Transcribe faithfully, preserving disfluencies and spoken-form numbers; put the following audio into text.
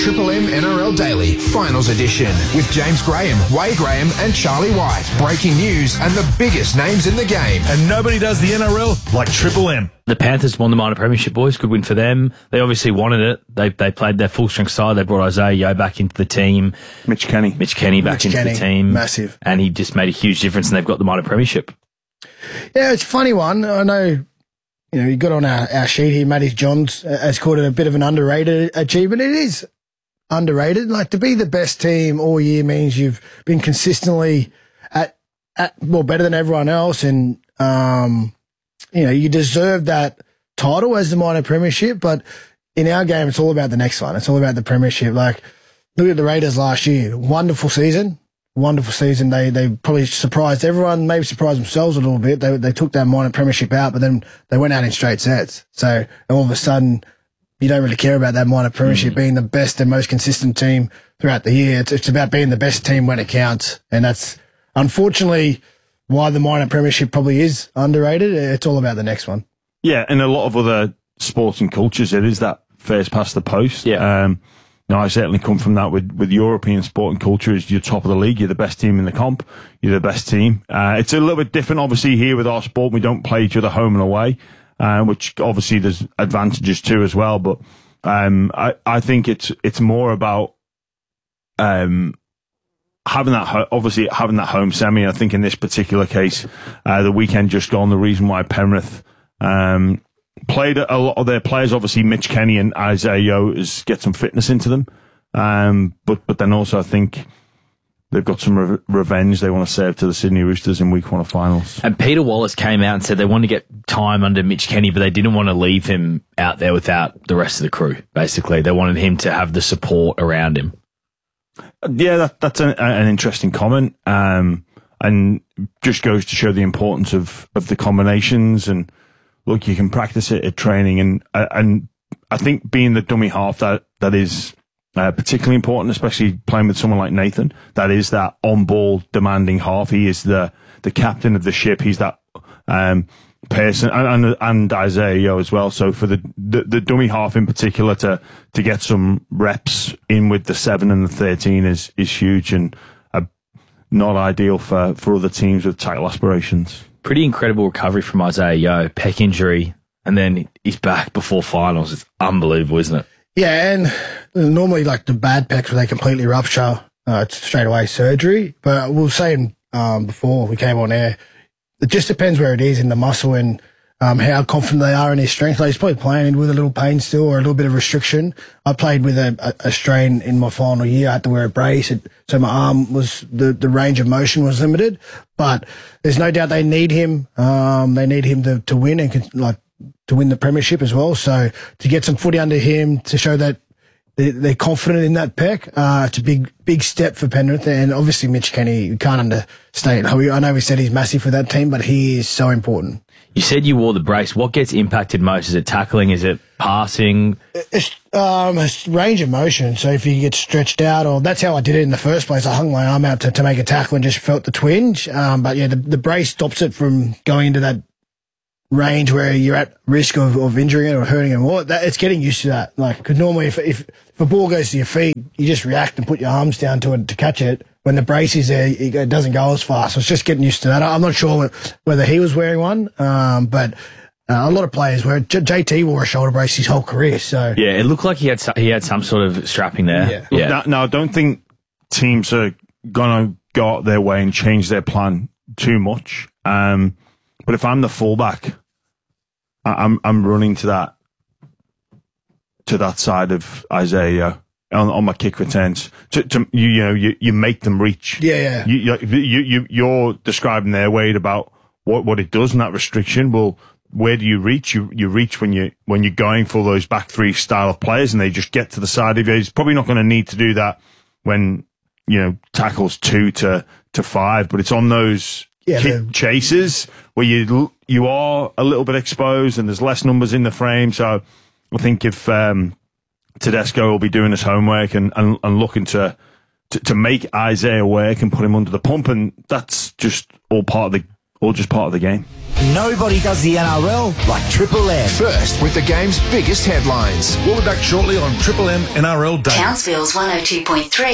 Triple M N R L Daily Finals Edition with James Graham, Way Graham and Charlie White. Breaking news and the biggest names in the game. And nobody does the N R L like Triple M. The Panthers won the minor premiership, boys. Good win for them. They obviously wanted it. They they played their full strength side. They brought Isaiah Yeo back into the team. Mitch Kenny. Mitch Kenny back Mitch into Kenny, the team. massive. And he just made a huge difference, and they've got the minor premiership. Yeah, it's a funny one. I know, you know, you got on our, our sheet here, Matty Johns has called it a bit of an underrated achievement. It is underrated. Like, to be the best team all year means you've been consistently at, at well, better than everyone else. And, um, you know, you deserve that title as the minor premiership. But in our game, it's all about the next one. It's all about the premiership. Like, look at the Raiders last year. Wonderful season. Wonderful season. They they probably surprised everyone, maybe surprised themselves a little bit. They they took that minor premiership out, but then they went out in straight sets. So all of a sudden, you don't really care about that minor premiership mm. being the best and most consistent team throughout the year. It's, it's about being the best team when it counts. And that's unfortunately why the minor premiership probably is underrated. It's all about the next one. Yeah, in a lot of other sports and cultures, it is that first past the post. Yeah. Um, No, I certainly come from that with, with European sport and culture. Is you're top of the league, you're the best team in the comp, you're the best team. Uh, it's a little bit different, obviously, here with our sport. We don't play each other home and away, uh, which obviously there's advantages too as well. But um, I, I think it's it's more about um, having that, ho- obviously having that home semi. I think in this particular case, uh, the weekend just gone, the reason why Penrith um, played a lot of their players, obviously Mitch Kenny and Isaiah Yeo, is get some fitness into them. Um, but but then also I think they've got some re- revenge they want to serve to the Sydney Roosters in week one of finals. And Peter Wallace came out and said they wanted to get time under Mitch Kenny, but they didn't want to leave him out there without the rest of the crew, basically. They wanted him to have the support around him. Yeah, that, that's an, an interesting comment. Um, and just goes to show the importance of, of the combinations. And look, you can practice it at training. And and I think being the dummy half, that that is uh, particularly important, especially playing with someone like Nathan. That is that on-ball demanding half. He is the, the captain of the ship. He's that um, person, and, and, and Isaiah Yeo as well. So for the, the, the dummy half in particular to, to get some reps in with the seven and the thirteen is, is huge, and uh, not ideal for, for other teams with title aspirations. Pretty incredible recovery from Isaiah Yeo, pec injury, and then he's back before finals. It's unbelievable, isn't it? Yeah, and normally like the bad pecs where they completely rupture, uh, it's straight away surgery. But we were saying um, before we came on air, it just depends where it is in the muscle and um, how confident they are in his strength. Like, he's probably playing with a little pain still or a little bit of restriction. I played with a, a, a strain in my final year. I had to wear a brace, it, so my arm was the, the range of motion was limited. But there's no doubt they need him. Um, they need him to, to win and can, like to win the premiership as well. So to get some footy under him to show that they're, they're confident in that pec, uh, it's a big big step for Penrith. And obviously Mitch Kenny, you can't understate. I know we said he's massive for that team, but he is so important. You said you wore the brace. What gets impacted most? Is it tackling? Is it passing? It's, um, it's range of motion. So if you get stretched out, or that's how I did it in the first place. I hung my arm out to, to make a tackle and just felt the twinge. Um, but yeah, the, the brace stops it from going into that range where you're at risk of, of injuring it or hurting it more. That, it's getting used to that. Like, because normally if, if, if a ball goes to your feet, you just react and put your arms down to it to catch it. When the brace is there, it doesn't go as fast. So it's just getting used to that. I'm not sure whether he was wearing one, um, but uh, a lot of players wear. J- JT wore a shoulder brace his whole career. So yeah, it looked like he had some, he had some sort of strapping there. Yeah. yeah. Now, now, I don't think teams are gonna go out their way and change their plan too much. Um, but if I'm the fullback, I- I'm I'm running to that to that side of Isaiah. On, on my kick returns, to, to you, you know, you, you make them reach. Yeah, yeah. You, you, you, you're describing there, Wade, about what, what it does and that restriction. Well, where do you reach? You, you reach when you, when you're going for those back three style of players and they just get to the side of you. He's probably not going to need to do that when, you know, tackles two to, to five, but it's on those yeah, kick the- chases where you, you are a little bit exposed and there's less numbers in the frame. So I think if, um, Tedesco will be doing his homework and, and, and looking to, to to make Isaiah work and put him under the pump, and that's just all part of the all just part of the game. Nobody does the N R L like Triple M. First, with the game's biggest headlines. We'll be back shortly on Triple M N R L Day. Townsville's one oh two point three.